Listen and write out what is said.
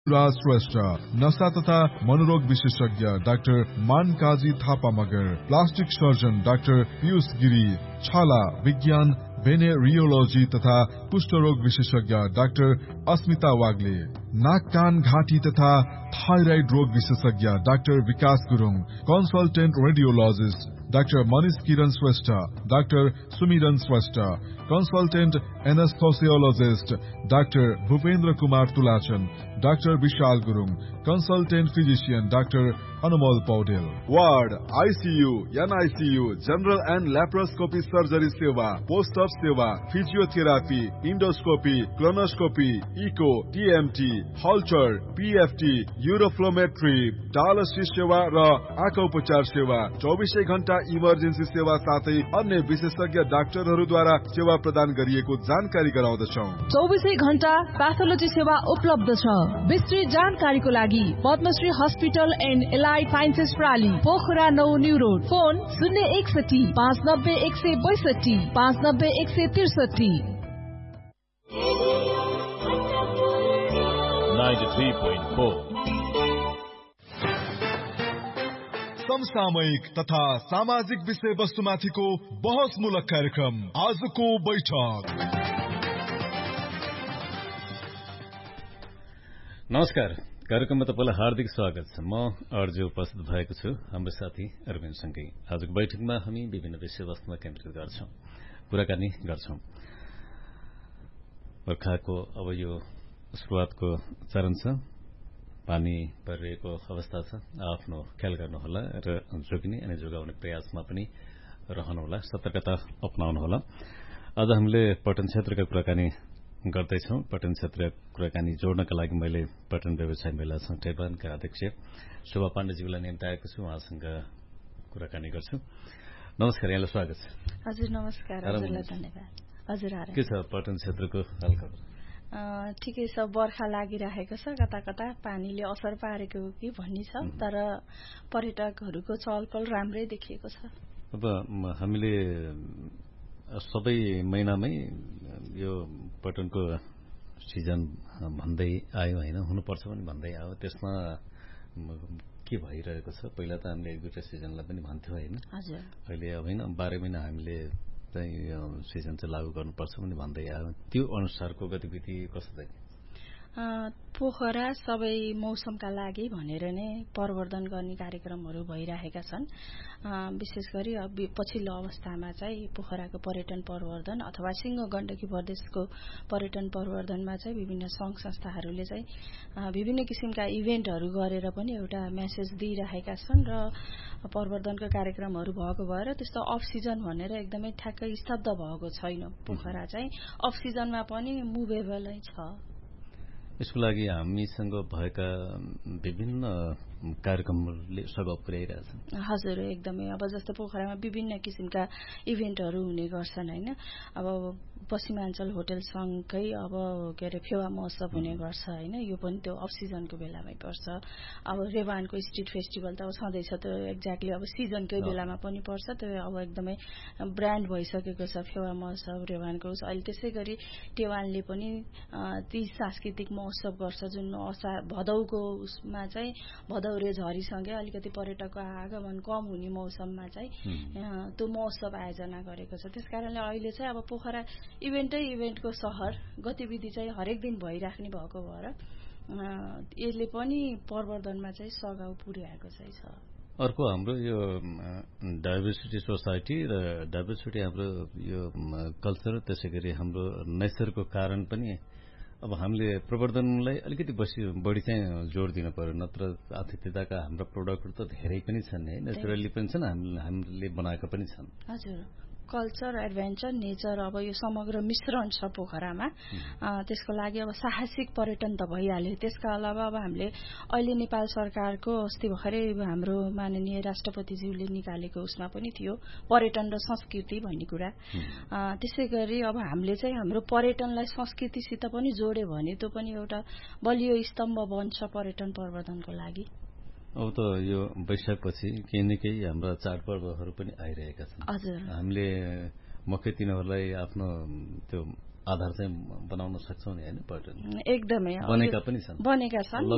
राज श्रेष्ठ, नशा तथा मनोरोग विशेषज्ञ doctor मानकाजी Thapa Magar, plastic surgeon doctor Piyush Giri, छाला विज्ञान भेनेरियोलोजी तथा कुष्ठरोग विशेषज्ञ डाक्टर अस्मिता वाग्ले, नाक कान घाँटी तथा थाइराइड रोग विशेषज्ञ डाक्टर विकास Gurung, consultant radiologist doctor Manish किरण श्रेष्ठ, डाक्टर सुमिरन Shrestha, consultant एनेस्थोसियोलोजिस्ट doctor Bhupendra Kumar तुलाचन, doctor Vishal Gurung, consultant physician doctor Anumol Paudel. Ward, ICU, NICU, general and laparoscopy surgery सेवा, पोस्ट अप सेवा, physiotherapy, endoscopy, colonoscopy, eco, TMT, हल्चर, PFT, uroflowmetry, dialysis सेवा र आँखा उपचार सेवा, 24 घण्टा इमर्जेन्सी सेवा साथै अन्य विशेषज्ञ डाक्टरहरूद्वारा सेवा प्रदान गरिएको जानकारी गराउँदछौ। 24 घण्टा प्याथोलोजी सेवा उपलब्ध छ। विस्तृत जानकारीको लागि Padmashri hospital and allied sciences प्राली, Pokhara 9 new road, phone 061 590 162 590 163। 93.4 समसामयिक तथा सामाजिक विषय वस्तुमाथिको बहसमूलक कार्यक्रम आजको बैठक। नमस्कार, कार्यक्रममा तपाईँलाई हार्दिक स्वागत छ। म अर्जु उपस्थित भएको छु हाम्रो साथी अरविन्दसँगै। आजको बैठकमा हामी विभिन्न विषयवस्तुमा केन्द्रित गर्छौं, कुराकानी गर्छौं। बर्खाको अब यो सुरुवातको चरण छ, पानी परिरहेको अवस्था छ। आफ्नो ख्याल गर्नुहोला र जोगिने अनि जोगाउने प्रयासमा पनि रहनुहोला, सतर्कता अपनाउनुहोला। आज हामीले पर्यटन क्षेत्रका कुराकानी गर्दैछौं। पर्यटन क्षेत्रका कुराकानी जोड्नका लागि मैले पर्यटन व्यवसाय मेला संघ टेपानका अध्यक्ष शोभा पाण्डेज्यूलाई निम्ताएको छु, उहाँसँग कुराकानी गर्छु। नमस्कार, यहाँलाई स्वागत छ। हजुर नमस्कार, हजुरलाई धन्यवाद। हजुर के छ पर्यटन क्षेत्रको हालखबर? ठिकै छ, बर्खा लागिरहेको छ, कता कता पानीले असर पारेको हो कि भन्ने छ, तर पर्यटकहरूको चहलपहल राम्रै देखिएको छ। अब हामीले सबै महिनामै यो पर्यटनको सिजन भन्दै आयो होइन, हुनुपर्छ पनि भन्दै आयो। त्यसमा के भइरहेको छ? पहिला त हामीले एक दुईटा सिजनलाई पनि भन्थ्यौँ होइन, अहिले होइन 12 महिना हामीले चाहिँ यो सिजन चाहिँ लागू गर्नुपर्छ पनि भन्दै आयो। त्यो अनुसारको गतिविधि कस्तो छ? पोखरा सबै मौसमका लागि भनेर नै प्रवर्धन गर्ने कार्यक्रमहरू भइरहेका छन्। विशेष गरी पछिल्लो अवस्थामा चाहिँ पोखराको पर्यटन प्रवर्धन अथवा सिंह गण्डकी प्रदेशको पर्यटन प्रवर्धनमा चाहिँ विभिन्न संघ संस्थाहरूले चाहिँ विभिन्न किसिमका इभेन्टहरू गरेर पनि एउटा मेसेज दिइरहेका छन् र प्रवर्धनको कार्यक्रमहरू भएको भएर त्यस्तो अफ सिजन भनेर एकदमै ठ्याक्कै स्तब्ध भएको छैन। पोखरा चाहिँ अफ सिजनमा पनि मुभेबलै छ। यसको लागि हामीसँग भएका विभिन्न कार्यक्रमहरूले सघाउ पुर्याइरहेछन्। हजुर, एकदमै। अब जस्तो पोखरामा विभिन्न किसिमका इभेन्टहरू हुने गर्छन् होइन। अब पश्चिमाञ्चल होटल संघकै अब के अरे फेवा महोत्सव हुने गर्छ होइन, यो पनि त्यो अफ सिजनको बेलामै पर्छ। अब रेवानको स्ट्रिट फेस्टिभल त अब सधैँ छ, त्यो एक्ज्याक्टली अब सिजनकै बेलामा पनि पर्छ। त्यो अब एकदमै ब्रान्ड भइसकेको छ फेवा महोत्सव रेवानको। अहिले त्यसै गरी टेवानले पनि ती सांस्कृतिक महोत्सव गर्छ, जुन भदौको उसमा चाहिँ भदौरे झरीसँगै अलिकति पर्यटकको आगमन कम हुने मौसममा चाहिँ त्यो महोत्सव आयोजना गरेको छ। त्यसकारणले अहिले चाहिँ अब पोखरा इभेन्टको सहर, गतिविधि चाहिँ हरेक दिन भइराख्ने भएको भएर यसले पनि प्रवर्धनमा चाहिँ सघाउ पुर्याएको चाहिँ छ। अर्को हाम्रो यो डाइभर्सिटी सोसाइटी र डाइभर्सिटी हाम्रो यो कल्चर, त्यसै गरी हाम्रो नेचरको कारण पनि अब हामीले प्रवर्धनलाई अलिकति बढी चाहिँ जोड दिन पर्यो। नत्र आतिथ्यताका हाम्रा प्रोडक्टहरू त धेरै पनि छन् है, नेचुरली पनि छन्, हामीले बनाएका पनि छन्। हजुर, कल्चर, एडभेन्चर, नेचर, अब यो समग्र मिश्रण छ पोखरामा। त्यसको लागि अब साहसिक पर्यटन त भइहाल्यो। त्यसका अलावा अब हामीले अहिले नेपाल सरकारको अस्ति भर्खरै हाम्रो माननीय राष्ट्रपतिज्यूले निकालेको उसमा पनि थियो पर्यटन र संस्कृति भन्ने कुरा। त्यसै गरी अब हामीले चाहिँ हाम्रो पर्यटनलाई संस्कृतिसित पनि जोड्यो भने त्यो पनि एउटा बलियो स्तम्भ बन्छ पर्यटन प्रवर्धनको लागि। अब त यो वैशाखपछि केही न केही हाम्रा चाडपर्वहरू पनि आइरहेका छन्। हामीले मुख्य तिनीहरूलाई आफ्नो त्यो आधार चाहिँ बनाउन सक्छौं नि हैन पर्यटन एकदमै बनेका पनि छन् बनेका छन्